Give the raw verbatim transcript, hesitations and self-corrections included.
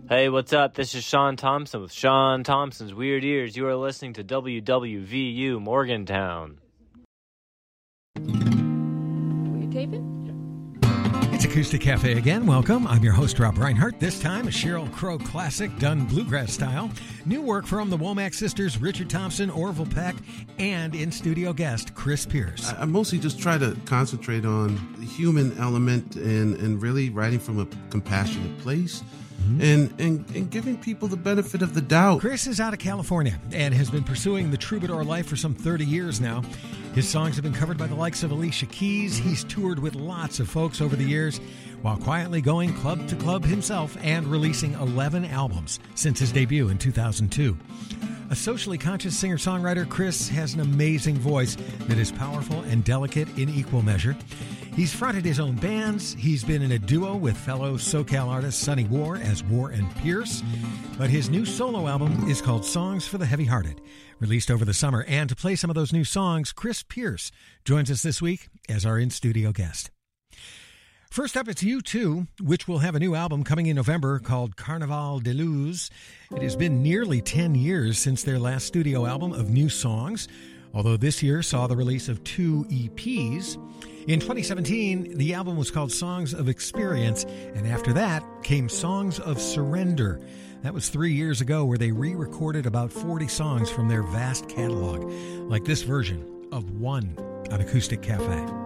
Hey, what's up? This is Sean Thompson with Sean Thompson's Weird Ears. You are listening to W W V U Morgantown. Were you taping? It's Acoustic Cafe again. Welcome. I'm your host, Rob Reinhardt. This time, a Sheryl Crow classic done bluegrass style. New work from the Womack sisters, Richard Thompson, Orville Peck, and in-studio guest, Chris Pierce. I mostly just try to concentrate on the human element and, and really writing from a compassionate place. Mm-hmm. And, and and giving people the benefit of the doubt. Chris is out of California and has been pursuing the troubadour life for some thirty years now. His songs have been covered by the likes of Alicia Keys. He's toured with lots of folks over the years while quietly going club to club himself and releasing eleven albums since his debut in two thousand two. A socially conscious singer-songwriter, Chris has an amazing voice that is powerful and delicate in equal measure. He's fronted his own bands. He's been in a duo with fellow SoCal artist Sonny War as War and Pierce. But his new solo album is called Songs for the Heavy-Hearted, released over the summer. And to play some of those new songs, Chris Pierce joins us this week as our in-studio guest. First up, it's U two, which will have a new album coming in November called Carnaval de Luz. It has been nearly ten years since their last studio album of new songs, although this year saw the release of two E Ps. In twenty seventeen, the album was called Songs of Experience, and after that came Songs of Surrender. That was three years ago, where they re-recorded about forty songs from their vast catalog, like this version of One on Acoustic Cafe.